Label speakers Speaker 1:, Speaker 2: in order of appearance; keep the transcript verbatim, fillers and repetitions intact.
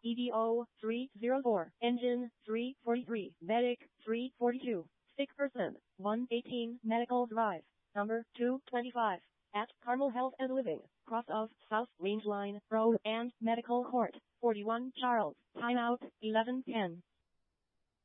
Speaker 1: E D O three oh four, Engine three forty-three, Medic three forty-two, Sick Person one eighteen, Medical Drive, number two twenty-five, at Carmel Health and Living, cross of South Range Line Road and Medical Court, forty-one Charles, timeout eleven ten.